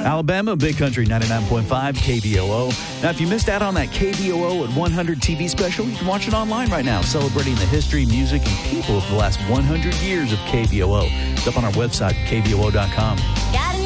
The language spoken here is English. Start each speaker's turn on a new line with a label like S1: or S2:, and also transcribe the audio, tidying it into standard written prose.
S1: Alabama, Big Country 99.5 KBOO. Now, if you missed out on that KBOO at 100 TV special, you can watch it online right now, celebrating the history, music, and people of the last 100 years of KBOO. It's up on our website, KBOO.com.